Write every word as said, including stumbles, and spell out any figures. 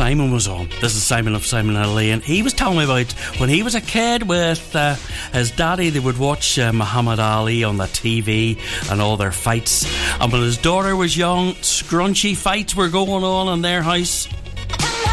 Simon was on. This is Simon of Simon and Elaine. He was telling me about when he was a kid with uh, his daddy. They would watch uh, Muhammad Ali on the T V and all their fights. And when his daughter was young, scrunchy fights were going on in their house.